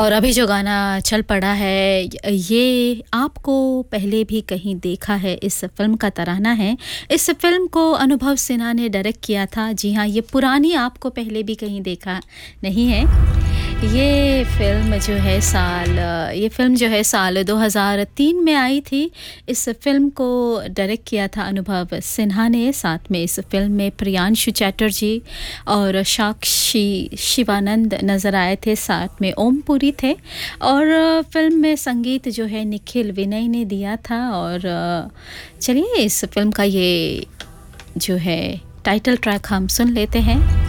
और अभी जो गाना चल पड़ा है ये आपको पहले भी कहीं देखा है इस फ़िल्म का तराना है। इस फ़िल्म को अनुभव सिन्हा ने डायरेक्ट किया था। जी हाँ, ये पुरानी आपको पहले भी कहीं देखा नहीं है। ये फ़िल्म जो है साल 2003 में आई थी। इस फ़िल्म को डायरेक्ट किया था अनुभव सिन्हा ने। साथ में इस फ़िल्म में प्रियांशु चैटर्जी और साक्षी शिवानंद नज़र आए थे, साथ में ओम पुरी थे। और फ़िल्म में संगीत जो है निखिल विनय ने दिया था। और चलिए इस फ़िल्म का ये जो है टाइटल ट्रैक हम सुन लेते हैं।